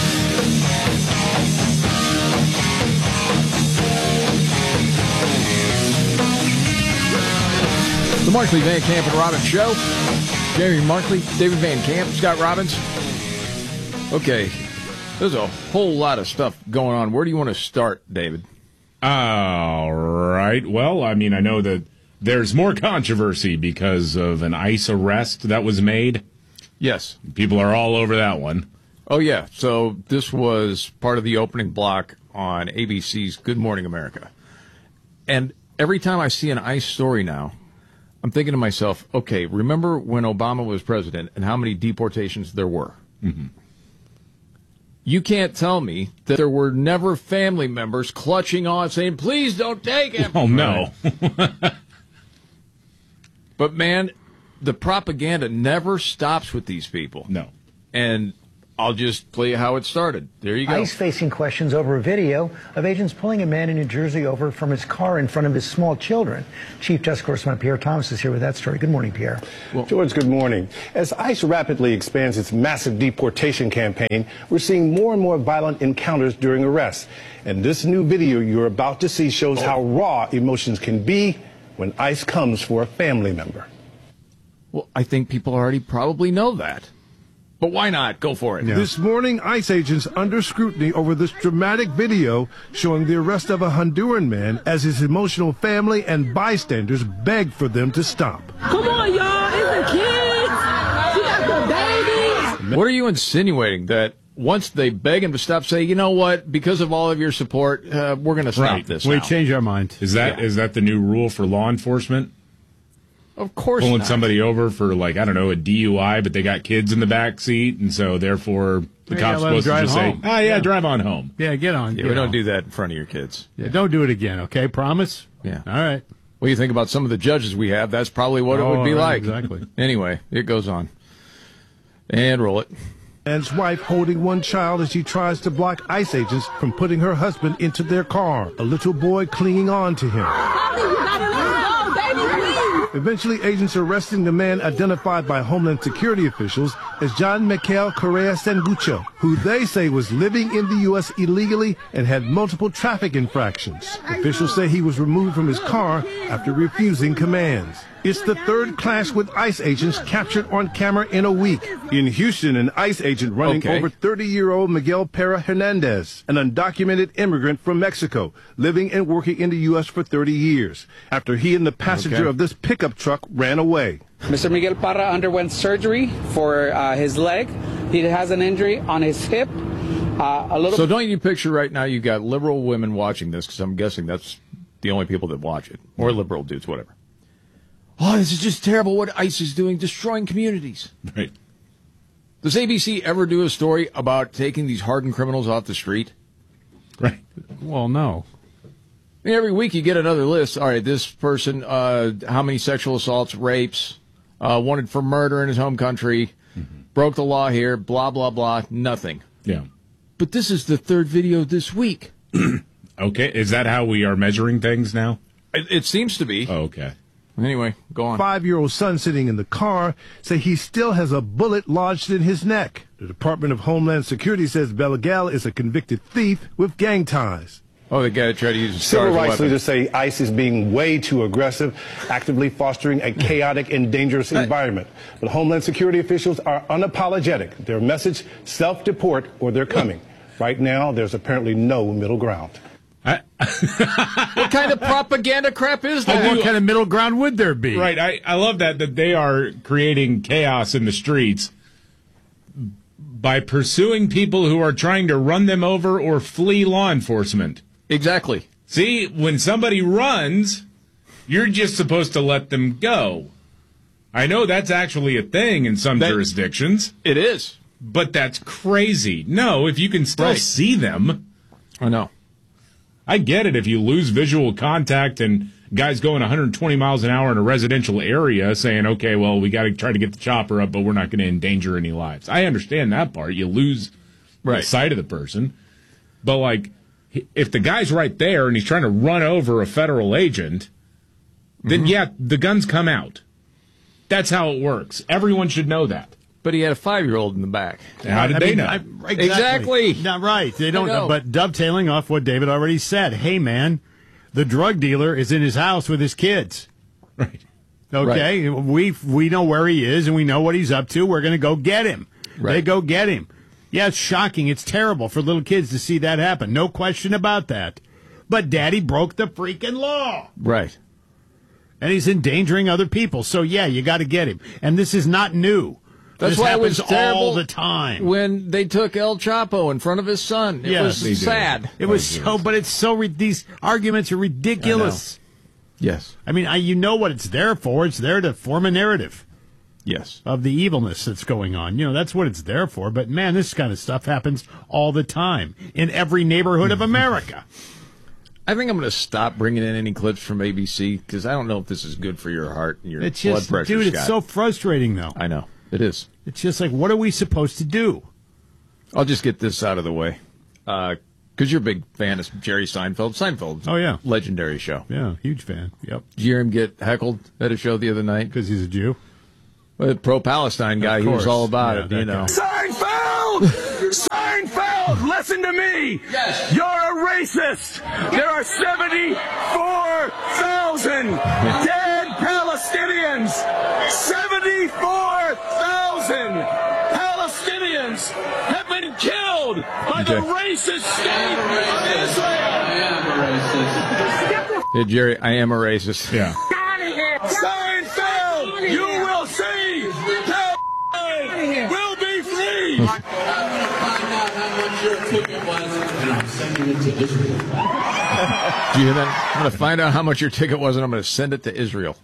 The Markley, Van Camp, and Robbins Show. Jamie Markley, David Van Camp, Scott Robbins. Okay, there's a whole lot of stuff going on. Where do you want to start, David? All right. Well, I mean, I know that there's more controversy because of an ICE arrest that was made. Yes. People are all over that one. Oh, yeah. So this was part of the opening block on A B C's Good Morning America. And every time I see an ICE story now, I'm thinking to myself, okay, remember when Obama was president and how many deportations there were? Mm-hmm. You can't tell me that there were never family members clutching on saying, please don't take him. Oh, no. But, man, the propaganda never stops with these people. No. And I'll just play you how it started. There you go. ICE facing questions over a video of agents pulling a man in New Jersey over from his car in front of his small children. Chief Justice Correspondent Pierre Thomas is here with that story. Good morning, Pierre. Well, George, good morning. As ICE rapidly expands its massive deportation campaign, we're seeing more and more violent encounters during arrests. And this new video you're about to see shows oh. how raw emotions can be when ICE comes for a family member. Well, I think people already probably know that. But why not? Go for it. Yeah. This morning, ICE agents under scrutiny over this dramatic video showing the arrest of a Honduran man as his emotional family and bystanders beg for them to stop. Come on, y'all. It's the kids. She got the babies. What are you insinuating? That once they beg him to stop, say, you know what, because of all of your support, uh, we're going to stop right. this We now. change our mind. Is that yeah. is that the new rule for law enforcement? Of course Pulling not. somebody over for, like, I don't know, a D U I, but they got kids in the back seat, and so, therefore, the yeah, cop's supposed to just home. say, ah, yeah, yeah, drive on home. Yeah, get on. Yeah, get we don't on. do that in front of your kids. Yeah, don't do it again, okay? Promise? Yeah. All right. What do you think about some of the judges we have? That's probably what oh, it would be right, like. Exactly. Anyway, it goes on. And roll it. Man's wife holding one child as she tries to block ICE agents from putting her husband into their car. A little boy clinging on to him. Eventually, agents arresting the man identified by Homeland Security officials as John Michael Correa Sangucho, who they say was living in the U S illegally and had multiple traffic infractions. Officials say he was removed from his car after refusing commands. It's the third clash with ICE agents captured on camera in a week. In Houston, an ICE agent running okay. over thirty-year-old Miguel Pera Hernandez, an undocumented immigrant from Mexico, living and working in the U S for thirty years, after he and the passenger okay. of this pickup truck ran away. Mister Miguel Parra underwent surgery for uh, his leg. He has an injury on his hip. Uh, a little. So don't you picture right now you've got liberal women watching this, because I'm guessing that's the only people that watch it, or liberal dudes, whatever. Oh, this is just terrible what ICE is doing, destroying communities. Right. Does A B C ever do a story about taking these hardened criminals off the street? Right. Well, no. I mean, every week you get another list. All right, this person, uh, how many sexual assaults, rapes, uh, wanted for murder in his home country, mm-hmm. broke the law here, blah, blah, blah, nothing. Yeah. But this is the third video this week. Okay, is that how we are measuring things now? It, it seems to be. Oh, okay. Anyway, go on. Five-year-old son sitting in the car say he still has a bullet lodged in his neck. The Department of Homeland Security says Belagal is a convicted thief with gang ties. Oh, the guy that tried to use a Civil rights leaders say ICE is being way too aggressive, actively fostering a chaotic and dangerous environment. But Homeland Security officials are unapologetic. Their message, self-deport or they're coming. Right now, there's apparently no middle ground. What kind of propaganda crap is that? What kind of middle ground would there be? Right. I, I love that, that they are creating chaos in the streets by pursuing people who are trying to run them over or flee law enforcement. Exactly. See, when somebody runs, you're just supposed to let them go. I know that's actually a thing in some that, jurisdictions. It is. But that's crazy. No, if you can still right. see them. I know. I get it if you lose visual contact and guys going one hundred twenty miles an hour in a residential area saying, okay, well, we got to try to get the chopper up, but we're not going to endanger any lives. I understand that part. You lose right. the sight of the person. But, like, if the guy's right there and he's trying to run over a federal agent, then, mm-hmm. yeah, the guns come out. That's how it works. Everyone should know that. But he had a five-year-old in the back. How did I they mean, know? I, exactly. exactly. Not right. They don't know. But dovetailing off what David already said, hey, man, the drug dealer is in his house with his kids. Right. Okay? Right. We we know where he is, and we know what he's up to. We're going to go get him. Right. They go get him. Yeah, it's shocking. It's terrible for little kids to see that happen. No question about that. But Daddy broke the freaking law. Right. And he's endangering other people. So, yeah, you got to get him. And this is not new. That's this why happens it was terrible all the time. When they took El Chapo in front of his son. It yes, was sad. It was so, but it's so, these arguments are ridiculous. I yes. I mean, I, you know what it's there for. It's there to form a narrative. Yes. Of the evilness that's going on. You know, that's what it's there for. But, man, this kind of stuff happens all the time in every neighborhood of America. I think I'm going to stop bringing in any clips from A B C because I don't know if this is good for your heart and your it's blood just, pressure, dude, Scott. It's so frustrating, though. I know. It is. It's just like, what are we supposed to do? I'll just get this out of the way. Because uh, you're a big fan of Jerry Seinfeld. Seinfeld's oh, yeah. legendary show. Yeah, huge fan. Yep. Did you hear him get heckled at a show the other night? Because he's a Jew? Well, the pro-Palestine guy, he was all about yeah, it, you know. Guy. Seinfeld! Seinfeld, listen to me! Yes. You're a racist! There are seventy-four thousand dead Palestinians! seventy-four thousand Palestinians have been killed by okay. the racist state of Israel! I am a racist. Hey, Jerry, I am a racist. Yeah. Seinfeld, you will see! Palestine will be free! I'm going to find out how much your ticket was, and I'm sending it to Israel. Do you hear that? I'm going to find out how much your ticket was, and I'm going to send it to Israel.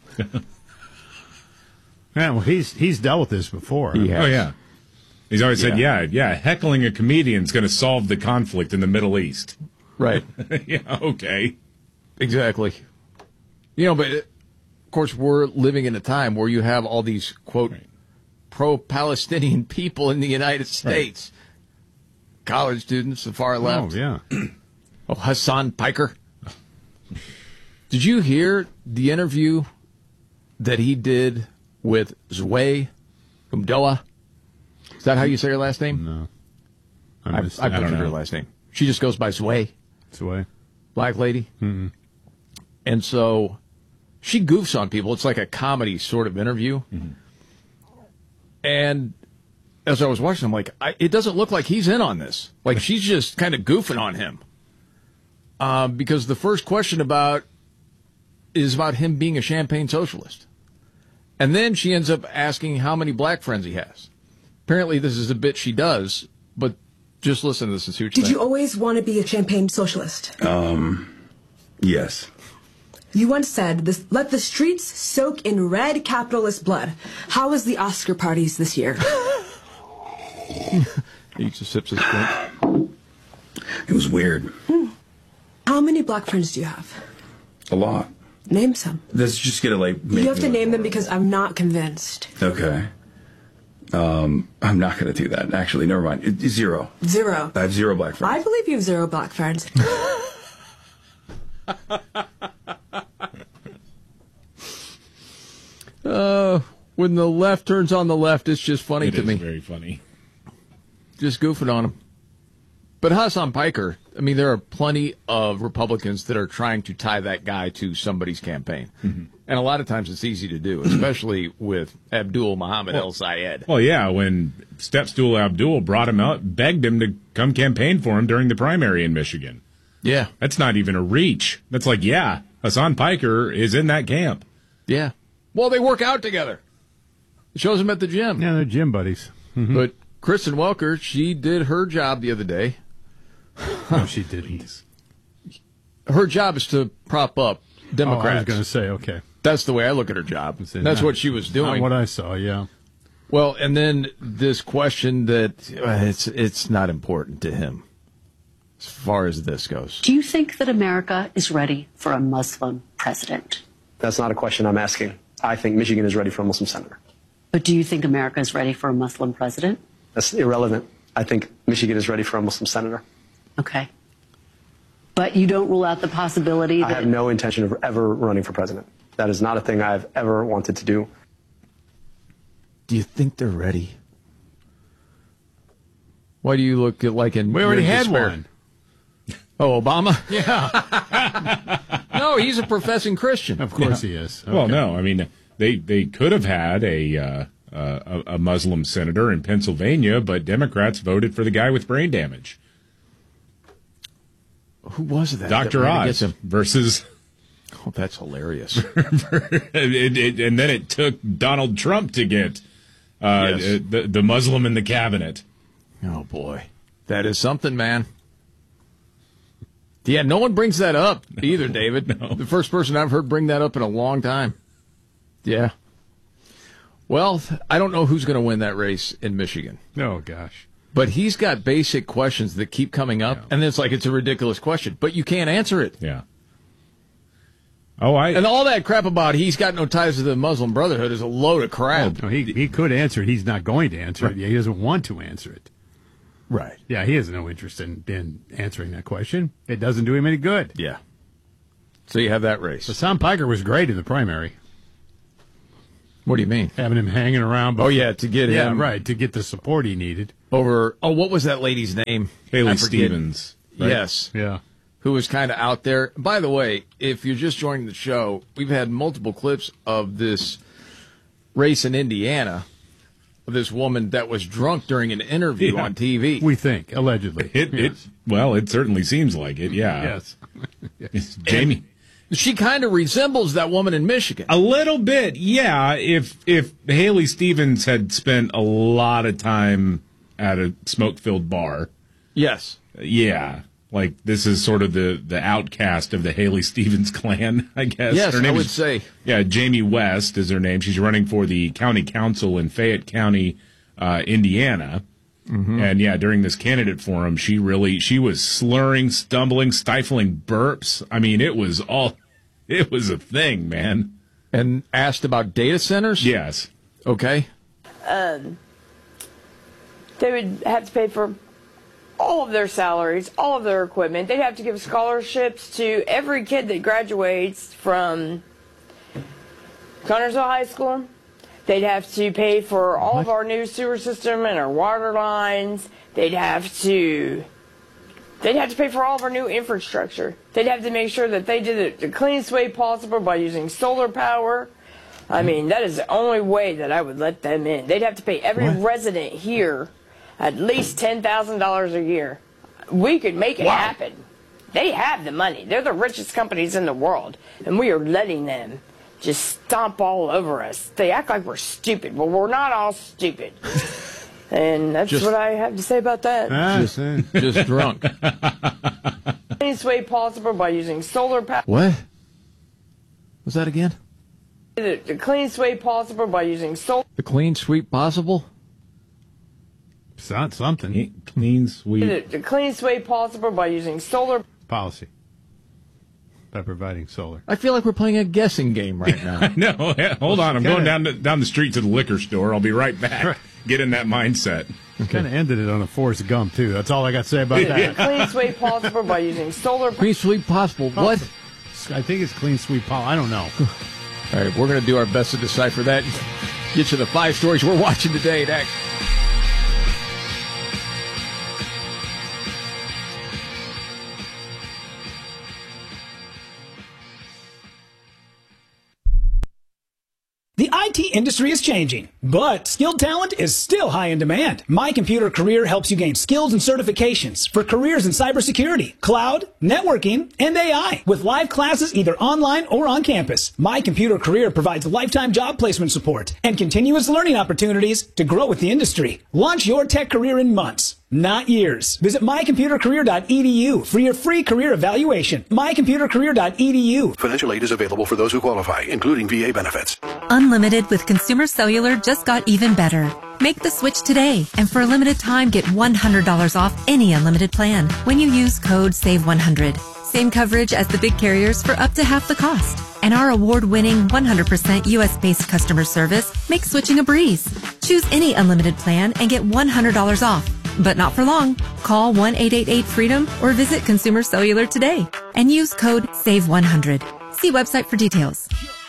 Yeah, well, he's he's dealt with this before. He oh, yeah. He's always yeah. said, yeah, yeah, heckling a comedian is going to solve the conflict in the Middle East. Right. Yeah, okay. Exactly. You know, but, of course, we're living in a time where you have all these, quote, right. pro-Palestinian people in the United States. Right. College students, the far left. Oh, yeah. Oh, Hassan Piker. Did you hear the interview that he did with Zway Umdoa? Is that how you say her last name? No. I, I, I butchered her last name. She just goes by Zway. Zway. Black lady. Mm-hmm. And so she goofs on people. It's like a comedy sort of interview. Mm-hmm. And as I was watching, I'm like, I, it doesn't look like he's in on this. Like, she's just kind of goofing on him. Um, because the first question about is about him being a champagne socialist. And then she ends up asking how many black friends he has. Apparently this is a bit she does, but just listen to this and see what you Did think. you always want to be a champagne socialist? Um, yes. You once said, this, let the streets soak in red capitalist blood. How was the Oscar parties this year? He eats a sips of drink. It was weird. Hmm. How many black friends do you have? A lot. Name some. Let's just get a like. You have to name them because I'm not convinced. Okay. Um, I'm not going to do that. Actually, never mind. It, it's zero. Zero. I have zero black friends. I believe you have zero black friends. Uh, when the left turns on the left, it's just funny It to is me. very funny. Just goofing on him. But Hassan Piker, I mean, there are plenty of Republicans that are trying to tie that guy to somebody's campaign. Mm-hmm. And a lot of times it's easy to do, especially with Abdul Muhammad Well- El Sayed. Well, yeah, when Stepstool Abdul brought him out, begged him to come campaign for him during the primary in Michigan. Yeah. That's not even a reach. That's like, yeah, Hassan Piker is in that camp. Yeah. Well, they work out together. It shows them at the gym. Yeah, they're gym buddies. Mm-hmm. But Kristen Welker, she did her job the other day. No, she didn't. Her job is to prop up Democrats. Oh, I was going to say, okay. That's the way I look at her job. Say, That's not- what she was doing. Not what I saw, yeah. Well, and then this question that uh, it's it's not important to him as far as this goes. Do you think that America is ready for a Muslim president? That's not a question I'm asking. I think Michigan is ready for a Muslim senator. But do you think America is ready for a Muslim president? That's irrelevant. I think Michigan is ready for a Muslim senator. Okay. But you don't rule out the possibility I that... have no intention of ever running for president. That is not a thing I've ever wanted to do. Do you think they're ready? Why do you look like in We already you're in had despair? one. Oh, Obama? Yeah. No, he's a professing Christian. Of course Yeah. he is. Well, Okay. no, I mean, they, they could have had a, uh, uh, a a Muslim senator in Pennsylvania, but Democrats voted for the guy with brain damage. Who was that? Doctor that ran Oz against him? versus... Oh, that's hilarious. it, it, and then it took Donald Trump to get uh, Yes. the, the Muslim in the cabinet. Oh, boy. That is something, man. Yeah, no one brings that up either, David. No. The first person I've heard bring that up in a long time. Yeah. Well, I don't know who's going to win that race in Michigan. Oh, gosh. But he's got basic questions that keep coming up, and it's like it's a ridiculous question, but you can't answer it. Yeah. Oh, I And all that crap about he's got no ties to the Muslim Brotherhood is a load of crap. No, he, he could answer it. He's not going to answer it. He doesn't want to answer it. Right. Yeah, he has no interest in, in answering that question. It doesn't do him any good. Yeah. So you have that race. Hassan Piker was great in the primary. What do you mean? Having him hanging around. Oh, yeah, to get yeah, him. right, to get the support he needed. Over, oh, what was that lady's name? Haley I forget. Stevens. Right? Yes. Yeah. Who was kind of out there. By the way, if you're just joining the show, we've had multiple clips of this race in Indiana of this woman that was drunk during an interview Yeah. on T V. We think, allegedly. It, it well, it certainly seems like it. Yeah. Yes. It's Jamie. She kind of resembles that woman in Michigan. A little bit, yeah. If if Haley Stevens had spent a lot of time at a smoke-filled bar, Yes. yeah, like this is sort of the the outcast of the Haley Stevens clan, I guess. Yes, Her I name would is- say. Yeah, Jamie West is her name. She's running for the county council in Fayette County, uh, Indiana. Mm-hmm. And yeah, during this candidate forum, she really she was slurring, stumbling, stifling burps. I mean, it was all it was a thing, man. And asked about data centers? Yes. Okay. Um, they would have to pay for all of their salaries, all of their equipment. They'd have to give scholarships to every kid that graduates from Connersville High School. They'd have to pay for all What? of our new sewer system and our water lines. They'd have to they'd have to pay for all of our new infrastructure. They'd have to make sure that they did it the cleanest way possible by using solar power. I mean, that is the only way that I would let them in. They'd have to pay every What? resident here at least ten thousand dollars a year. We could make it Wow. happen. They have the money. They're the richest companies in the world, and we are letting them just stomp all over us. They act like we're stupid. Well, we're not all stupid. And that's Just- what I have to say about that. Ah, Just, see. just drunk. Cleanest way possible by using solar power. What? Was that again? The, the cleanest way possible by using solar. The clean sweep possible? It's not something. Clean sweep. The, the cleanest way possible by using solar. Policy. By providing solar. I feel like we're playing a guessing game right now. No, hold on. I'm kinda- going down the, down the street to the liquor store. I'll be right back. Get in that mindset. Kind of ended it on a Forrest Gump, too. That's all I got to say about The that. cleanest way possible by using solar. Clean sweep possible. What? I think it's clean sweep policy. I don't know. All right, we're going to do our best to decipher that. Get you the five stories we're watching today next. The I T industry is changing, but skilled talent is still high in demand. My Computer Career helps you gain skills and certifications for careers in cybersecurity, cloud, networking, and A I. With live classes either online or on campus, My Computer Career provides lifetime job placement support and continuous learning opportunities to grow with the industry. Launch your tech career in months, not years. Visit my computer career dot e d u for your free career evaluation. my computer career dot e d u. Financial aid is available for those who qualify, including V A benefits. Unlimited with Consumer Cellular just got even better. Make the switch today, and for a limited time, get one hundred dollars off any unlimited plan when you use code save one hundred. Same coverage as the big carriers for up to half the cost. And our award-winning one hundred percent U S-based customer service makes switching a breeze. Choose any unlimited plan and get one hundred dollars off. But not for long. Call one eight eight eight freedom or visit Consumer Cellular today and use code save one hundred. See website for details.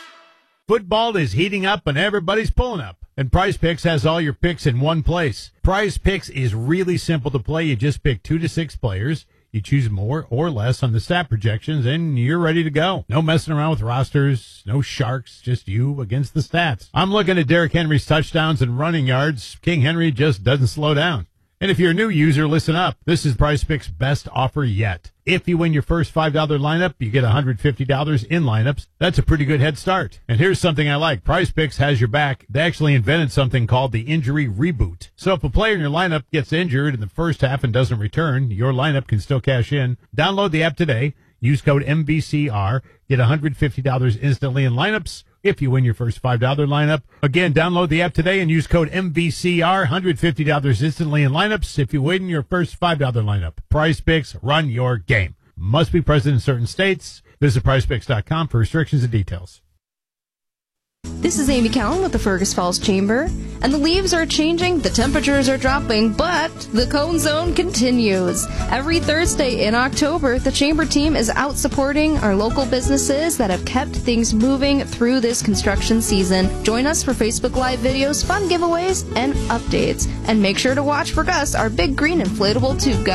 Football is heating up and everybody's pulling up. And Prize Picks has all your picks in one place. Prize Picks is really simple to play. You just pick two to six players. You choose more or less on the stat projections, and you're ready to go. No messing around with rosters, no sharks, just you against the stats. I'm looking at Derrick Henry's touchdowns and running yards. King Henry just doesn't slow down. And if you're a new user, listen up. This is PrizePicks' best offer yet. If you win your first five dollars lineup, you get one hundred fifty dollars in lineups. That's a pretty good head start. And here's something I like. PrizePicks has your back. They actually invented something called the injury reboot. So if a player in your lineup gets injured in the first half and doesn't return, your lineup can still cash in. Download the app today. Use code M V C R. Get one hundred fifty dollars instantly in lineups if you win your first five dollars lineup. Again, download the app today and use code M V C R. one hundred fifty dollars instantly in lineups if you win your first five dollars lineup. PrizePicks, run your game. Must be present in certain states. Visit prize picks dot com for restrictions and details. This is Amy Cowan with the Fergus Falls Chamber, and the leaves are changing, the temperatures are dropping, but the Cone Zone continues. Every Thursday in October, the Chamber team is out supporting our local businesses that have kept things moving through this construction season. Join us for Facebook Live videos, fun giveaways, and updates. And make sure to watch for Gus, our big green inflatable tube guy.